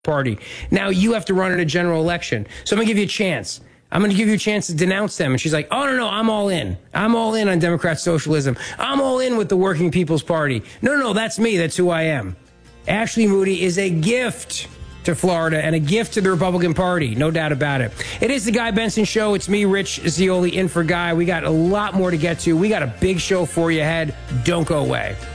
Party. Now you have to run in a general election. So I'm going to give you a chance. I'm going to give you a chance to denounce them. And she's like, oh, no, I'm all in. I'm all in on Democrat socialism. I'm all in with the Working People's Party. No, that's me. That's who I am. Ashley Moody is a gift to Florida and a gift to the Republican Party. No doubt about it. It is the Guy Benson Show. It's me, Rich Zeoli, in for Guy. We got a lot more to get to. We got a big show for you ahead. Don't go away.